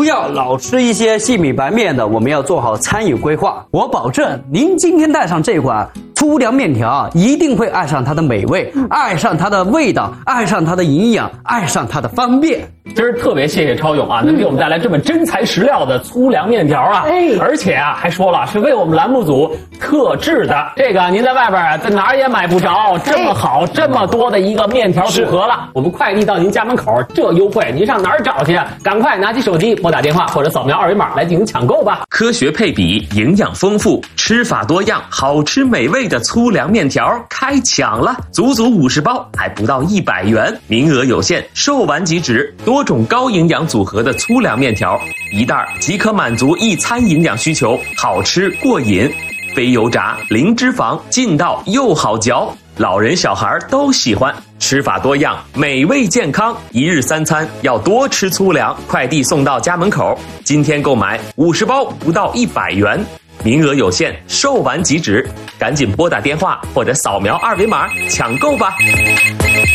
要老吃一些细米白面的，我们要做好餐饮规划。我保证，您今天带上这款粗粮面条，一定会爱上它的美味，爱上它的味道，爱上它的营养，爱上它的方便。 今儿特别谢谢超勇啊，能给我们带来这么真材实料的粗粮面条啊！而且啊，还说了是为我们栏目组特制的，这个您在外边啊，在哪儿也买不着这么好、这么多的一个面条组合了。我们快递到您家门口，这优惠您上哪儿找去？赶快拿起手机拨打电话或者扫描二维码来进行抢购吧！ 科学配比，营养丰富，吃法多样，好吃美味的粗粮面条开抢了，足足50包，还不到100元，名额有限，售完即止。多种高营养组合的粗粮面条，一袋即可满足一餐营养需求，好吃过瘾，非油炸，零脂肪，劲道又好嚼，老人小孩都喜欢。吃法多样，美味健康，一日3餐要多吃粗粮，快递送到家门口。今天购买50包不到100元，名额有限，售完即止，赶紧拨打电话或者扫描二维码抢购吧。